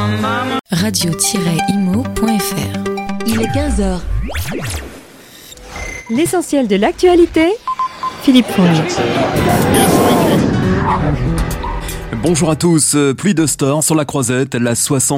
Radio-imo.fr. Il est 15h. L'essentiel de l'actualité, Philippe Fournier. Bonjour à tous. Pluie de stars sur la Croisette. La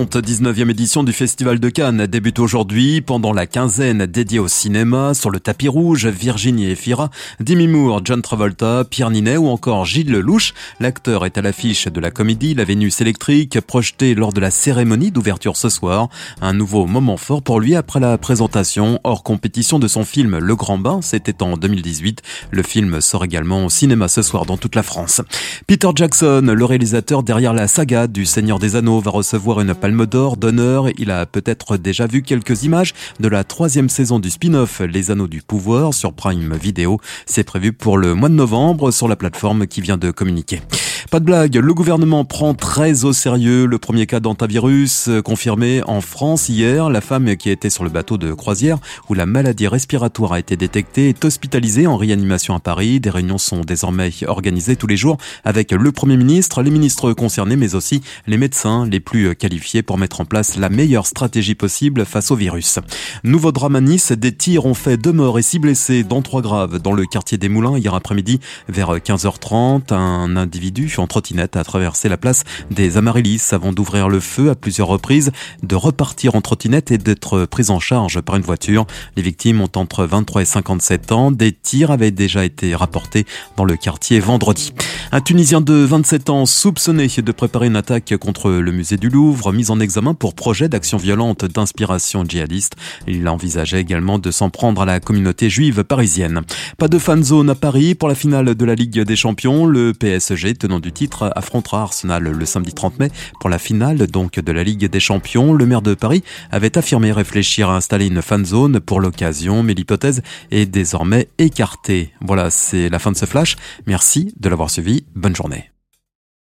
79e édition du Festival de Cannes débute aujourd'hui. Pendant la quinzaine dédiée au cinéma, sur le tapis rouge, Virginie Efira, Demi Moore, John Travolta, Pierre Ninet ou encore Gilles Lelouch. L'acteur est à l'affiche de la comédie La Vénus électrique, projetée lors de la cérémonie d'ouverture ce soir. Un nouveau moment fort pour lui après la présentation hors compétition de son film Le Grand Bain. C'était en 2018. Le film sort également au cinéma ce soir dans toute la France. Peter Jackson, le réalisateur derrière la saga du Seigneur des Anneaux, va recevoir une palme d'or d'honneur. Il a peut-être déjà vu quelques images de la 3e saison du spin-off Les Anneaux du Pouvoir sur Prime Video. C'est prévu pour le mois de novembre sur la plateforme qui vient de communiquer. Pas de blague, le gouvernement prend très au sérieux le premier cas d'hantavirus confirmé en France hier. La femme qui était sur le bateau de croisière où la maladie respiratoire a été détectée est hospitalisée en réanimation à Paris. Des réunions sont désormais organisées tous les jours avec le Premier ministre, les ministres concernés mais aussi les médecins les plus qualifiés pour mettre en place la meilleure stratégie possible face au virus. Nouveau drame à Nice, des tirs ont fait 2 morts et 6 blessés dont 3 graves dans le quartier des Moulins hier après-midi vers 15h30. Un individu en trottinette a traversé la place des Amaryllis avant d'ouvrir le feu à plusieurs reprises, de repartir en trottinette et d'être pris en charge par une voiture. Les victimes ont entre 23 et 57 ans. Des tirs avaient déjà été rapportés dans le quartier vendredi. Un Tunisien de 27 ans soupçonné de préparer une attaque contre le musée du Louvre, mis en examen pour projet d'action violente d'inspiration djihadiste. Il envisageait également de s'en prendre à la communauté juive parisienne. Pas de fan zone à Paris pour la finale de la Ligue des Champions. Le PSG, tenant du titre, affrontera Arsenal le samedi 30 mai pour la finale donc de la Ligue des Champions. Le maire de Paris avait affirmé réfléchir à installer une fan zone pour l'occasion, mais l'hypothèse est désormais écartée. Voilà, c'est la fin de ce flash. Merci de l'avoir suivi. Bonne journée.